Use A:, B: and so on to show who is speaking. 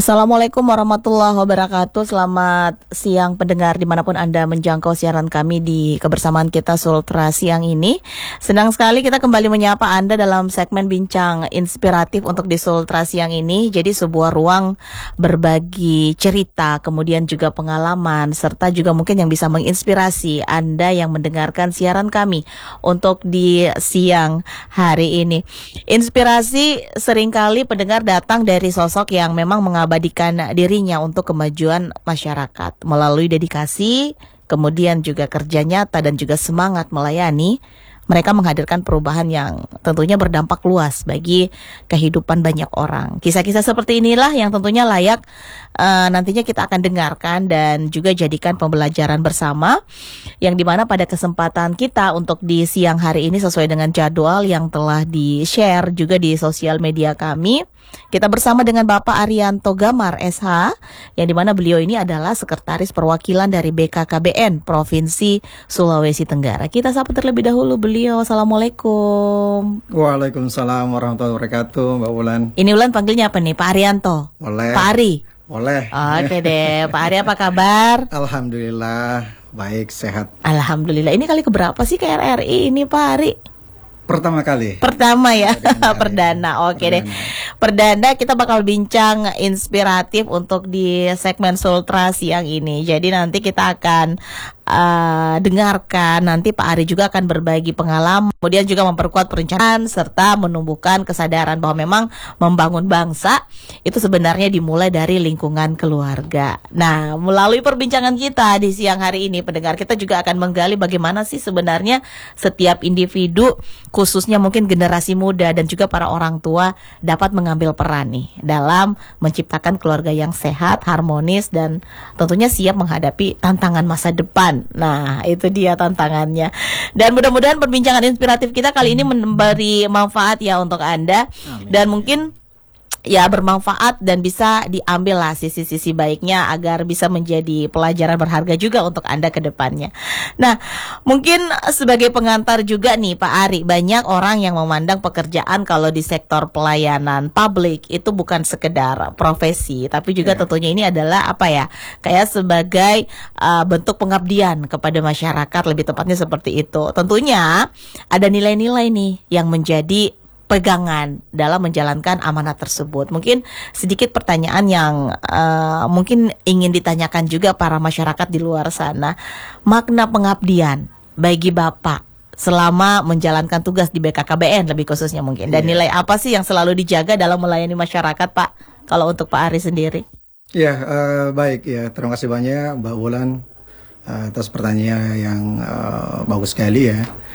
A: Assalamualaikum warahmatullahi wabarakatuh. Selamat siang pendengar dimanapun Anda menjangkau siaran kami di kebersamaan kita Sultra siang ini. Senang sekali kita kembali menyapa Anda dalam segmen bincang inspiratif untuk di Sultra siang ini. Jadi sebuah ruang berbagi cerita, kemudian juga pengalaman, serta juga mungkin yang bisa menginspirasi Anda yang mendengarkan siaran kami untuk di siang hari ini. Inspirasi seringkali pendengar datang dari sosok yang memang mengabadikan dirinya untuk kemajuan masyarakat melalui dedikasi, kemudian juga kerja nyata dan juga semangat melayani. Mereka menghadirkan perubahan yang tentunya berdampak luas bagi kehidupan banyak orang. Kisah-kisah seperti inilah yang tentunya layak nantinya kita akan dengarkan dan juga jadikan pembelajaran bersama, yang dimana pada kesempatan kita untuk di siang hari ini sesuai dengan jadwal yang telah di-share juga di sosial media kami. Kita bersama dengan Bapak Arianto Gamar SH, yang dimana beliau ini adalah Sekretaris Perwakilan dari BKKBN Provinsi Sulawesi Tenggara. Kita sapa terlebih dahulu beliau. Assalamualaikum.
B: Waalaikumsalam warahmatullahi wabarakatuh, Mbak Wulan.
A: Ini Wulan panggilnya apa nih? Pak Arianto?
B: Boleh.
A: Pak Ari?
B: Boleh.
A: Oke deh. Pak Ari apa kabar?
B: Alhamdulillah, baik, sehat.
A: Alhamdulillah. Ini kali keberapa sih ke RRI ini Pak Ari?
B: Pertama kali.
A: Pertama ya, perdana. Oke deh. Perdana kita bakal bincang inspiratif untuk di segmen Sultra siang ini. Jadi nanti kita akan dengarkan, nanti Pak Ari juga akan berbagi pengalaman, kemudian juga memperkuat perencanaan serta menumbuhkan kesadaran bahwa memang membangun bangsa itu sebenarnya dimulai dari lingkungan keluarga. Nah, melalui perbincangan kita di siang hari ini, pendengar, kita juga akan menggali bagaimana sih sebenarnya setiap individu, khususnya mungkin generasi muda dan juga para orang tua, dapat mengambil peran nih dalam menciptakan keluarga yang sehat, harmonis, dan tentunya siap menghadapi tantangan masa depan. Nah, itu dia tantangannya. Dan mudah-mudahan perbincangan inspiratif kita kali ini memberi manfaat ya untuk Anda.
B: Amin.
A: Dan mungkin ya bermanfaat dan bisa diambil lah sisi-sisi baiknya agar bisa menjadi pelajaran berharga juga untuk Anda ke depannya. Nah, mungkin sebagai pengantar juga nih Pak Ari, banyak orang yang memandang pekerjaan kalau di sektor pelayanan publik itu bukan sekedar profesi, tapi juga tentunya ini adalah apa ya, kayak sebagai bentuk pengabdian kepada masyarakat, lebih tepatnya seperti itu. Tentunya ada nilai-nilai nih yang menjadi pegangan dalam menjalankan amanat tersebut. Mungkin sedikit pertanyaan yang mungkin ingin ditanyakan juga para masyarakat di luar sana. Makna pengabdian bagi Bapak selama menjalankan tugas di BKKBN lebih khususnya mungkin. Dan nilai apa sih yang selalu dijaga dalam melayani masyarakat, Pak? Kalau untuk Pak Ari sendiri.
B: Ya, baik ya. Terima kasih banyak Mbak Wulan atas pertanyaan yang bagus sekali ya.